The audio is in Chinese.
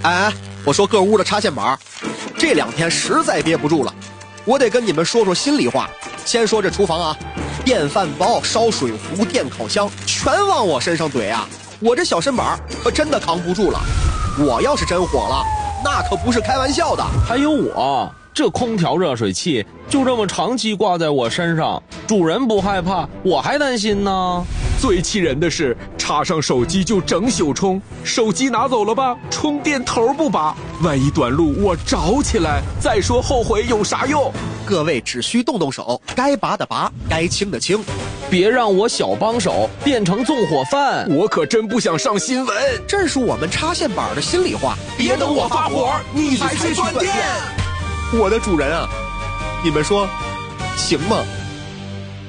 哎，我说各屋的插线板，这2天实在憋不住了，我得跟你们说说心里话。先说这厨房啊，电饭煲、烧水壶、电烤箱全往我身上怼啊，我这小身板可真的扛不住了。我要是真火了，那可不是开玩笑的。 还有我这空调热水器就这么长期挂在我身上，主人不害怕，我还担心呢。 最气人的是，插上手机就整宿充，手机拿走了吧，充电头不拔，万一短路我着起来，再说后悔有啥用？ 各位只需动动手，该拔的拔，该清的清， 别让我小帮手变成纵火犯。 我可真不想上新闻。 这是我们插线板的心里话。 别等我发火，你才去断电。 我的主人啊，你们说行吗？